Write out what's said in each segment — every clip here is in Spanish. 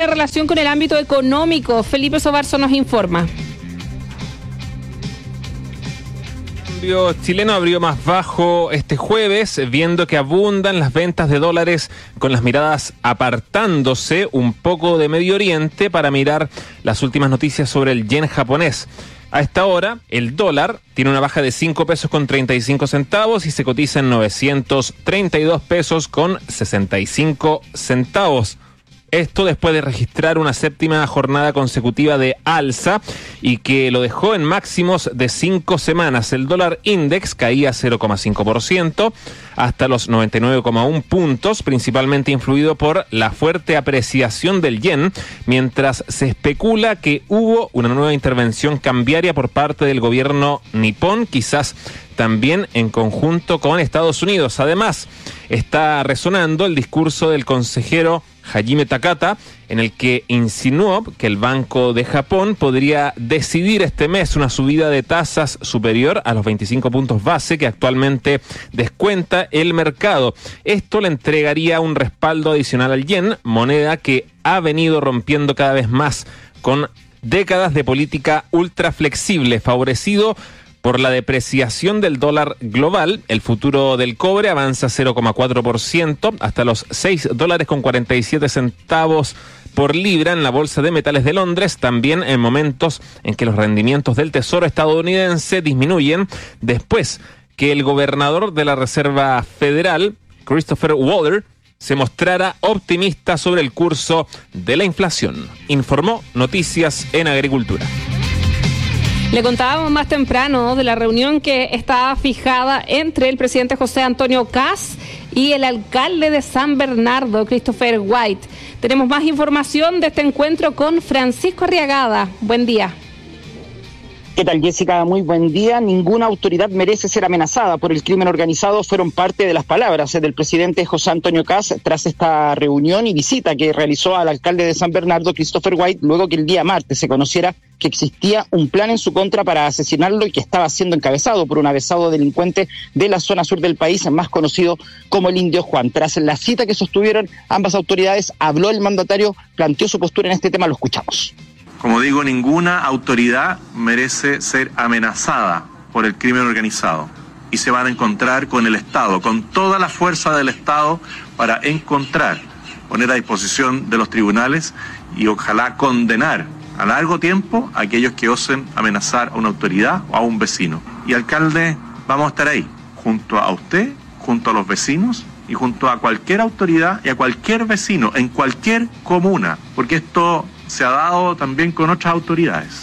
relación con el ámbito económico. Felipe Sobarzo nos informa. El cambio chileno abrió más bajo este jueves, viendo que abundan las ventas de dólares, con las miradas apartándose un poco de Medio Oriente para mirar las últimas noticias sobre el yen japonés. A esta hora, el dólar tiene una baja de 5 pesos con 35 centavos y se cotiza en 932 pesos con 65 centavos. Esto después de registrar una séptima jornada consecutiva de alza y que lo dejó en máximos de 5 semanas. El dólar index caía 0,5% hasta los 99,1 puntos, principalmente influido por la fuerte apreciación del yen, mientras se especula que hubo una nueva intervención cambiaria por parte del gobierno nipón, quizás también en conjunto con Estados Unidos. Además, está resonando el discurso del consejero Hajime Takata, en el que insinuó que el Banco de Japón podría decidir este mes una subida de tasas superior a los 25 puntos base que actualmente descuenta el mercado. Esto le entregaría un respaldo adicional al yen, moneda que ha venido rompiendo cada vez más con décadas de política ultra flexible, favorecido por la depreciación del dólar global. El futuro del cobre avanza 0,4% hasta los $6.47 por libra en la Bolsa de Metales de Londres, también en momentos en que los rendimientos del Tesoro estadounidense disminuyen, después que el gobernador de la Reserva Federal, Christopher Waller, se mostrara optimista sobre el curso de la inflación. Informó Noticias en Agricultura. Le contábamos más temprano de la reunión que estaba fijada entre el presidente José Antonio Kast y el alcalde de San Bernardo, Christopher White. Tenemos más información de este encuentro con Francisco Arriagada. Buen día. ¿Qué tal, Jessica? Muy buen día. Ninguna autoridad merece ser amenazada por el crimen organizado fueron parte de las palabras del presidente José Antonio Kast tras esta reunión y visita que realizó al alcalde de San Bernardo, Christopher White, luego que el día martes se conociera que existía un plan en su contra para asesinarlo y que estaba siendo encabezado por un avesado delincuente de la zona sur del país, más conocido como el Indio Juan. Tras la cita que sostuvieron ambas autoridades, habló el mandatario, planteó su postura en este tema, lo escuchamos. Como digo, ninguna autoridad merece ser amenazada por el crimen organizado y se van a encontrar con el Estado, con toda la fuerza del Estado para poner a disposición de los tribunales y ojalá condenar a largo tiempo a aquellos que osen amenazar a una autoridad o a un vecino. Y alcalde, vamos a estar ahí, junto a usted, junto a los vecinos y junto a cualquier autoridad y a cualquier vecino en cualquier comuna, porque esto se ha dado también con otras autoridades.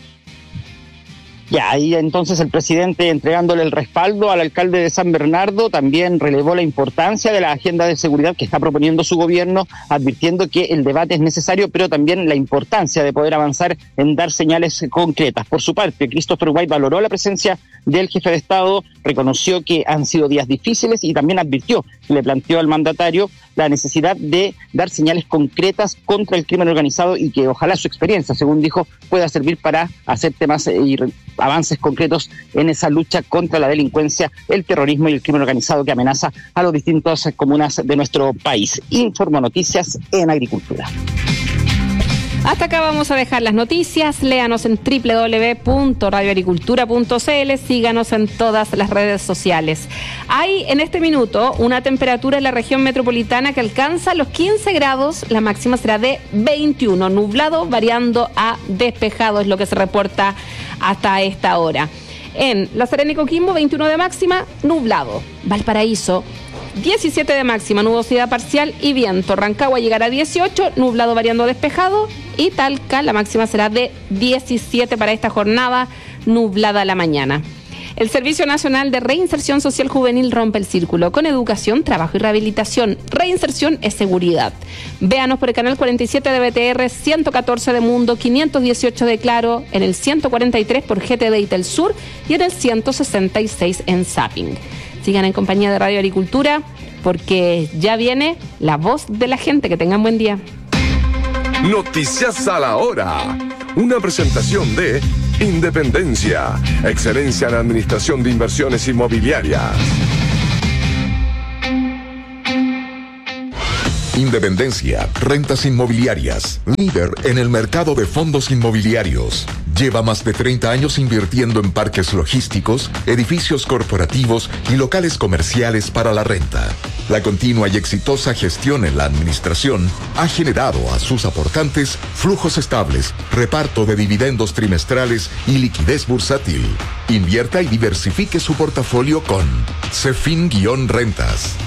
Ya, ahí entonces el presidente entregándole el respaldo al alcalde de San Bernardo, también relevó la importancia de la agenda de seguridad que está proponiendo su gobierno, advirtiendo que el debate es necesario, pero también la importancia de poder avanzar en dar señales concretas. Por su parte, Christopher White valoró la presencia del jefe de Estado, reconoció que han sido días difíciles y también le planteó al mandatario la necesidad de dar señales concretas contra el crimen organizado y que ojalá su experiencia, según dijo, pueda servir para hacer temas y avances concretos en esa lucha contra la delincuencia, el terrorismo y el crimen organizado que amenaza a las distintas comunas de nuestro país. Informo Noticias en Agricultura. Hasta acá vamos a dejar las noticias. Léanos en www.radioagricultura.cl. Síganos en todas las redes sociales. Hay en este minuto una temperatura en la región metropolitana que alcanza los 15 grados. La máxima será de 21. Nublado variando a despejado es lo que se reporta hasta esta hora. En La Serena y Coquimbo, 21 de máxima, nublado. Valparaíso, 17 de máxima, nubosidad parcial y viento. Rancagua llegará a 18, nublado variando a despejado. Y Talca, la máxima será de 17 para esta jornada, nublada a la mañana. El Servicio Nacional de Reinserción Social Juvenil rompe el círculo con educación, trabajo y rehabilitación. Reinserción es seguridad. Véanos por el canal 47 de BTR, 114 de Mundo, 518 de Claro, en el 143 por GTD y Telsur y en el 166 en Zapping. Sigan en compañía de Radio Agricultura porque ya viene la voz de la gente. Que tengan buen día. Noticias a la hora. Una presentación de Independencia, excelencia en administración de inversiones inmobiliarias. Independencia, rentas inmobiliarias, líder en el mercado de fondos inmobiliarios. Lleva más de 30 años invirtiendo en parques logísticos, edificios corporativos y locales comerciales para la renta. La continua y exitosa gestión en la administración ha generado a sus aportantes flujos estables, reparto de dividendos trimestrales y liquidez bursátil. Invierta y diversifique su portafolio con Cefin-Rentas.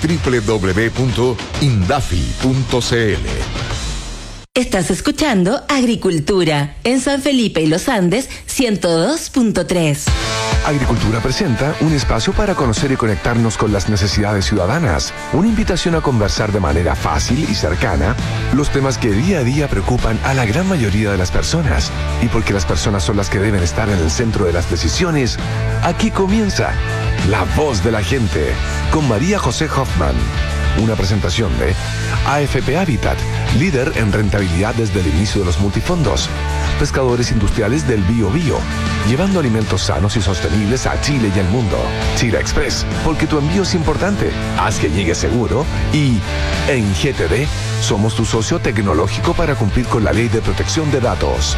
www.indafi.cl. Estás escuchando Agricultura en San Felipe y Los Andes 102.3. Agricultura presenta un espacio para conocer y conectarnos con las necesidades ciudadanas. Una invitación a conversar de manera fácil y cercana los temas que día a día preocupan a la gran mayoría de las personas. Y porque las personas son las que deben estar en el centro de las decisiones, aquí comienza La Voz de la Gente con María José Hoffman. Una presentación de AFP Habitat, líder en rentabilidad desde el inicio de los multifondos. Pescadores industriales del Bio Bio, llevando alimentos sanos y sostenibles a Chile y el mundo. Chile Express, porque tu envío es importante. Haz que llegue seguro. Y en GTD, somos tu socio tecnológico para cumplir con la Ley de Protección de Datos.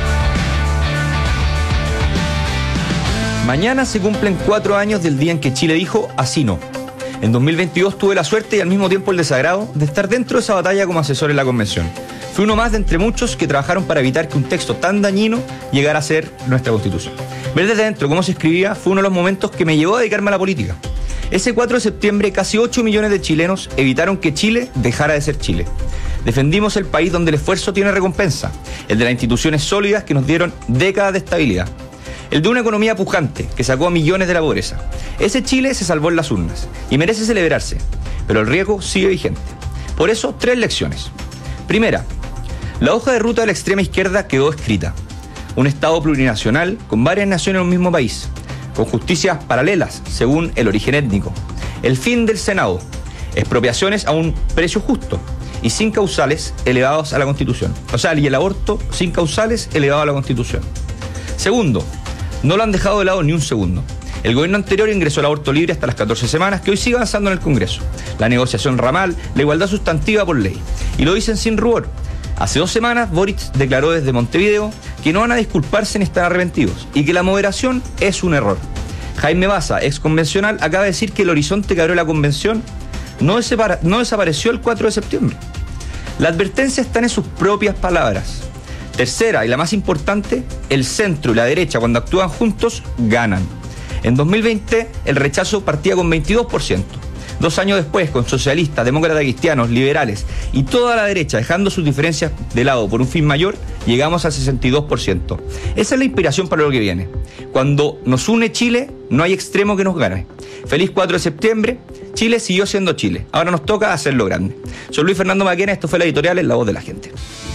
Mañana se cumplen 4 años del día en que Chile dijo así no. En 2022 tuve la suerte y al mismo tiempo el desagrado de estar dentro de esa batalla como asesor en la convención. Fui uno más de entre muchos que trabajaron para evitar que un texto tan dañino llegara a ser nuestra Constitución. Ver desde dentro cómo se escribía fue uno de los momentos que me llevó a dedicarme a la política. Ese 4 de septiembre casi 8 millones de chilenos evitaron que Chile dejara de ser Chile. Defendimos el país donde el esfuerzo tiene recompensa, el de las instituciones sólidas que nos dieron décadas de estabilidad. El de una economía pujante que sacó a millones de la pobreza. Ese Chile se salvó en las urnas y merece celebrarse, pero el riesgo sigue vigente. Por eso, 3 lecciones. Primera, la hoja de ruta de la extrema izquierda quedó escrita. Un Estado plurinacional con varias naciones en un mismo país, con justicias paralelas según el origen étnico. El fin del Senado, expropiaciones a un precio justo y sin causales elevados a la Constitución. O sea, y el aborto sin causales elevado a la Constitución. Segundo, no lo han dejado de lado ni un segundo. El gobierno anterior ingresó el aborto libre hasta las 14 semanas, que hoy sigue avanzando en el Congreso. La negociación ramal, la igualdad sustantiva por ley. Y lo dicen sin rubor. Hace 2 semanas, Boric declaró desde Montevideo que no van a disculparse ni estar arrepentidos y que la moderación es un error. Jaime Baza, ex convencional, acaba de decir que el horizonte que abrió la convención no desapareció el 4 de septiembre. La advertencia está en sus propias palabras. Tercera, y la más importante, el centro y la derecha, cuando actúan juntos, ganan. En 2020, el rechazo partía con 22%. 2 años después, con socialistas, demócratas cristianos, liberales y toda la derecha dejando sus diferencias de lado por un fin mayor, llegamos al 62%. Esa es la inspiración para lo que viene. Cuando nos une Chile, no hay extremo que nos gane. Feliz 4 de septiembre, Chile siguió siendo Chile. Ahora nos toca hacerlo grande. Soy Luis Fernando Maquena, esto fue la editorial en La Voz de la Gente.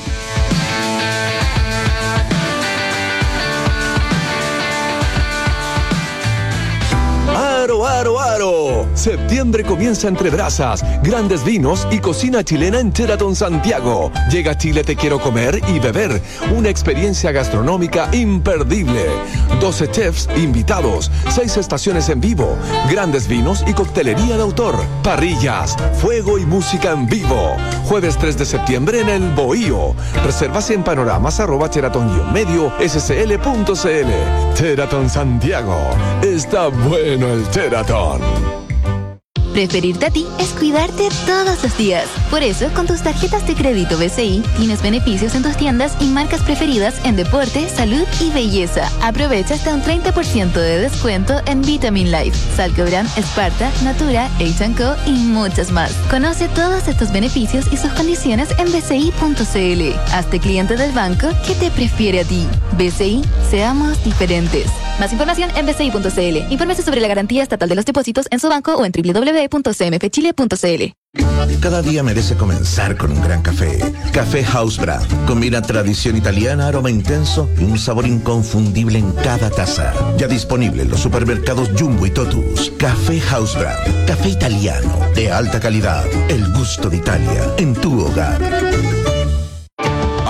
¡Aro! Septiembre comienza entre brasas, grandes vinos y cocina chilena en Sheraton Santiago. Llega a Chile Te Quiero Comer y Beber, una experiencia gastronómica imperdible. 12 chefs invitados, 6 estaciones en vivo, grandes vinos y coctelería de autor, parrillas, fuego y música en vivo. Jueves 3 de septiembre en el Bohío. Reservas en panoramas @sheraton-scl.cl. Sheraton Santiago. Está bueno el Sheraton. Preferirte a ti es cuidarte todos los días. Por eso, con tus tarjetas de crédito BCI, tienes beneficios en tus tiendas y marcas preferidas en deporte, salud y belleza. Aprovecha hasta un 30% de descuento en Vitamin Life, Salcobran, Esparta, Natura, H&Co y muchas más. Conoce todos estos beneficios y sus condiciones en bci.cl. Hazte cliente del banco que te prefiere a ti. BCI, seamos diferentes. Más información en bci.cl. Infórmese sobre la garantía estatal de los depósitos en su banco o en www.cmfchile.cl. Cada día merece comenzar con un gran café. Café House Brand. Combina tradición italiana, aroma intenso y un sabor inconfundible en cada taza. Ya disponible en los supermercados Jumbo y Totus. Café House Brand. Café italiano de alta calidad. El gusto de Italia en tu hogar.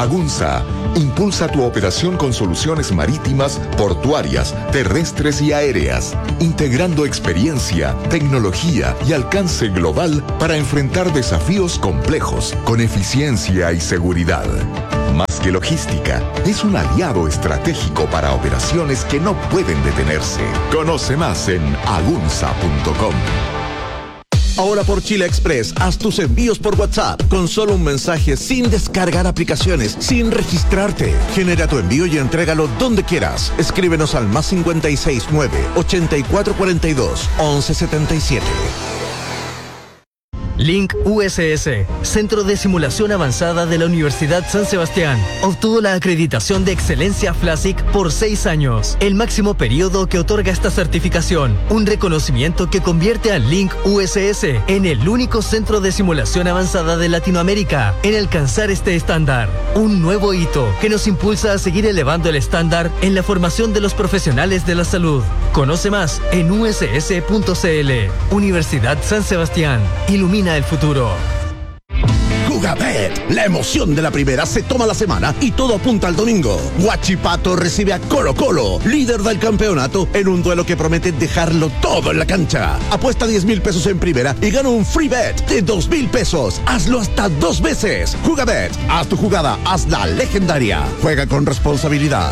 Agunza impulsa tu operación con soluciones marítimas, portuarias, terrestres y aéreas, integrando experiencia, tecnología y alcance global para enfrentar desafíos complejos con eficiencia y seguridad. Más que logística, es un aliado estratégico para operaciones que no pueden detenerse. Conoce más en agunza.com. Ahora por Chile Express, haz tus envíos por WhatsApp con solo un mensaje, sin descargar aplicaciones, sin registrarte. Genera tu envío y entrégalo donde quieras. Escríbenos al +569 8442 1177. Link USS, Centro de Simulación Avanzada de la Universidad San Sebastián, obtuvo la acreditación de excelencia FLASIC por 6 años, el máximo periodo que otorga esta certificación, un reconocimiento que convierte a Link USS en el único centro de simulación avanzada de Latinoamérica en alcanzar este estándar, un nuevo hito que nos impulsa a seguir elevando el estándar en la formación de los profesionales de la salud. Conoce más en uss.cl. Universidad San Sebastián, ilumina el futuro. Jugabet, la emoción de la primera se toma la semana y todo apunta al domingo. Huachipato recibe a Colo Colo, líder del campeonato, en un duelo que promete dejarlo todo en la cancha. Apuesta 10,000 pesos en primera y gana un free bet de 2,000 pesos. Hazlo hasta 2 veces. Jugabet, haz tu jugada, hazla legendaria. Juega con responsabilidad.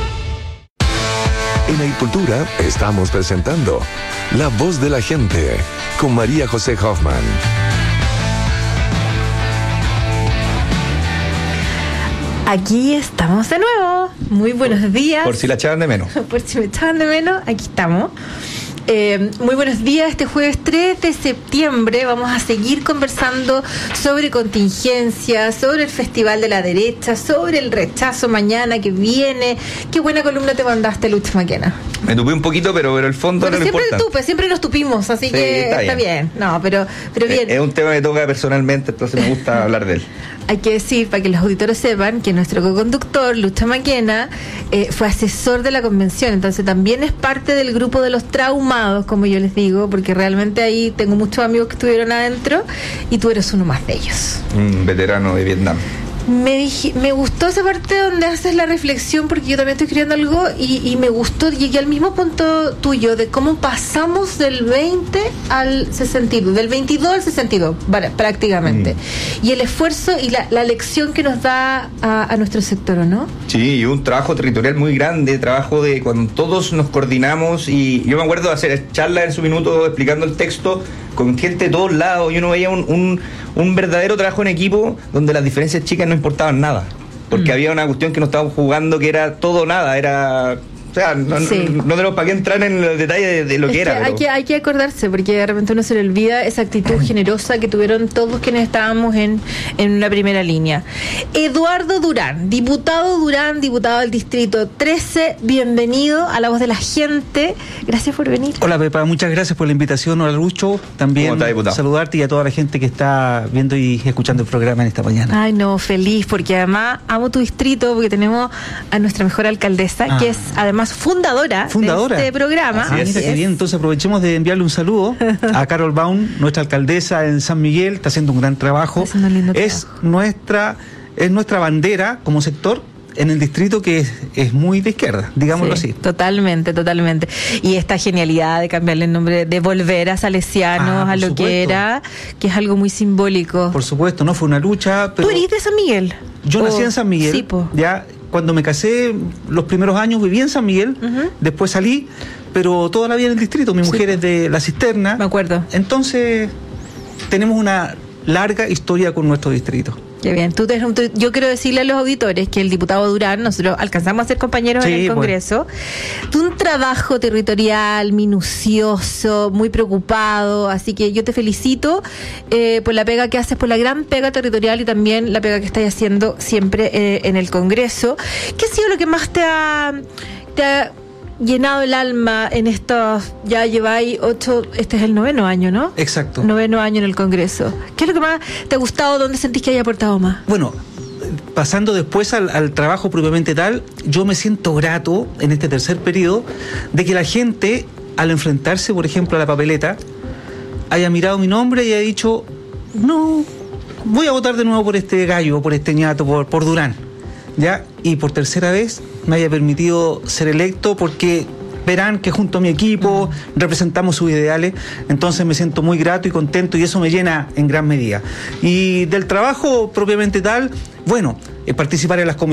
En Agricultura estamos presentando La Voz de la Gente con María José Hoffman. Aquí estamos de nuevo. Muy buenos días. Por si la echaban de menos. Por si me echaban de menos, aquí estamos. Muy buenos días. Este jueves 3 de septiembre vamos a seguir conversando sobre contingencia, sobre el Festival de la Derecha, sobre el rechazo mañana que viene. Qué buena columna te mandaste, Lucho Maquena. Me tupí un poquito, pero el fondo no importa. Siempre nos tupimos, así sí, que está bien. No, pero bien. Es un tema que me toca personalmente, entonces me gusta hablar de él. Hay que decir, para que los auditores sepan, que nuestro co-conductor, Lucho Maquena, fue asesor de la convención, entonces también es parte del grupo de los traumados, como yo les digo, porque realmente ahí tengo muchos amigos que estuvieron adentro y tú eres uno más de ellos. Un veterano de Vietnam. Me gustó esa parte donde haces la reflexión, porque yo también estoy escribiendo algo y me gustó, llegué al mismo punto tuyo de cómo pasamos del 20 al 62, del 22 al 62, prácticamente. Y el esfuerzo y la lección que nos da a nuestro sector, ¿o no? Sí, y un trabajo territorial muy grande, trabajo de cuando todos nos coordinamos, y yo me acuerdo de hacer charlas en su minuto explicando el texto con gente de todos lados, y uno veía un verdadero trabajo en equipo donde las diferencias chicas no importaban nada, porque había una cuestión que no estábamos jugando que era todo o nada, era... O sea, no tenemos para qué entrar en los detalles de lo que era. Hay que acordarse, porque de repente uno se le olvida esa actitud generosa que tuvieron todos quienes estábamos en la primera línea. Eduardo Durán, diputado del Distrito 13, bienvenido a La Voz de la Gente. Gracias por venir. Hola, Pepa, muchas gracias por la invitación. Hola, Lucho. También saludarte y a toda la gente que está viendo y escuchando el programa en esta mañana. Ay, no, feliz, porque además amo tu distrito, porque tenemos a nuestra mejor alcaldesa, que es además fundadora de este programa. Mira qué bien, entonces aprovechemos de enviarle un saludo a Carol Baum, nuestra alcaldesa en San Miguel, está haciendo un gran trabajo. Es nuestra bandera como sector en el distrito, que es muy de izquierda, digámoslo así. Totalmente. Y esta genialidad de cambiarle el nombre, de volver a Salesianos, a lo que era, que es algo muy simbólico. Por supuesto, no fue una lucha, pero... ¿Tú eres de San Miguel? Yo nací en San Miguel, sí, ya cuando me casé, los primeros años viví en San Miguel, después salí, pero toda la vida en el distrito. Mi mujer es de La Cisterna. Me acuerdo. Entonces, tenemos una larga historia con nuestro distrito. Qué bien. Yo quiero decirle a los auditores que el diputado Durán, nosotros alcanzamos a ser compañeros en el Congreso. Un trabajo territorial, minucioso, muy preocupado, así que yo te felicito por la pega que haces, por la gran pega territorial y también la pega que estás haciendo siempre en el Congreso. ¿Qué ha sido lo que más te ha llenado el alma en estos, ya lleváis 8, este es el 9º año, ¿no? Exacto. 9º año en el Congreso. ¿Qué es lo que más te ha gustado? ¿Dónde sentís que haya aportado más? Bueno, pasando después al trabajo propiamente tal, yo me siento grato en este tercer periodo de que la gente, al enfrentarse, por ejemplo, a la papeleta, haya mirado mi nombre y haya dicho, no, voy a votar de nuevo por este gallo, por este ñato, por Durán. ¿ya? Y por tercera vez me haya permitido ser electo, porque verán que junto a mi equipo representamos sus ideales, entonces me siento muy grato y contento, y eso me llena en gran medida. Y del trabajo propiamente tal, bueno, participar en las comisiones